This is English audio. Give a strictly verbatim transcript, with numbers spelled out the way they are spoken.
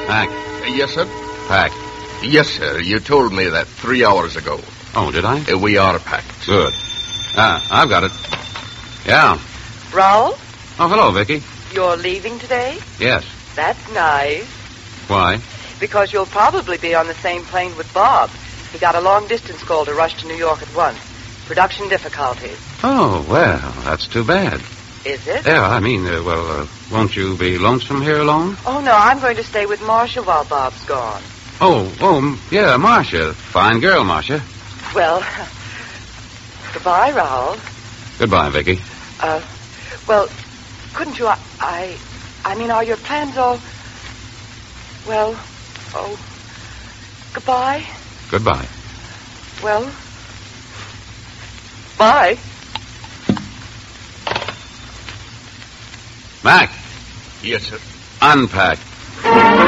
Pack. Uh, yes, sir? Pack. Yes, sir. You told me that three hours ago. Oh, did I? Uh, we are packed. Good. Ah, I've got it. Yeah. Raoul, Oh, hello, Vicky. you're leaving today? Yes. That's nice. Why? Because you'll probably be on the same plane with Bob. He got a long-distance call to rush to New York at once. Production difficulties. Oh, well, that's too bad. Is it? Yeah, I mean, uh, well, uh, won't you be lonesome here alone? Oh, no, I'm going to stay with Marcia while Bob's gone. Oh, oh, m- yeah, Marcia. Fine girl, Marcia. Well, goodbye, Raoul. Goodbye, Vicky. Uh, well, couldn't you... I, I, I mean, are your plans all... Well, oh, goodbye? Goodbye. Well, bye. Mac, Yes, sir. unpack.